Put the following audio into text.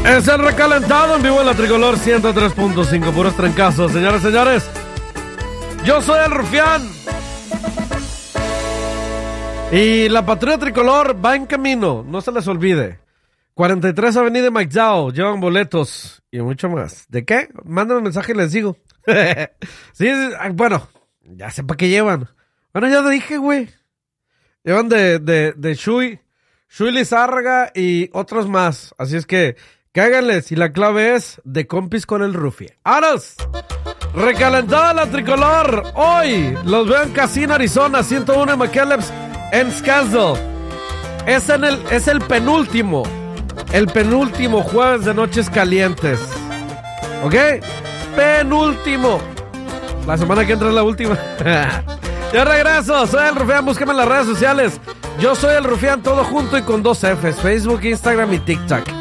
Es el recalentado en vivo en la Tricolor 103.5, puros trancazos, señores, señores. Yo soy el Rufián. Y la patrulla Tricolor va en camino, no se les olvide. 43 Avenida McDowell, llevan boletos y mucho más. ¿De qué? Mándenme un mensaje y les digo. Sí, bueno, ya sé para qué llevan. Bueno, ya te dije, güey. Llevan de Shui Lizárraga y otros más. Así es que cáiganles y la clave es de compis con el Rufi. ¡Aros! Recalentada la Tricolor. Hoy los veo en Casino, Arizona, 101 en McKellips, en Scottsdale. Es el penúltimo jueves de Noches Calientes. ¿Ok? Penúltimo. La semana que entra es la última. Yo regreso, soy el Rufián, búsqueme en las redes sociales. Yo soy el Rufián, todo junto y con 2 Fs, Facebook, Instagram y TikTok.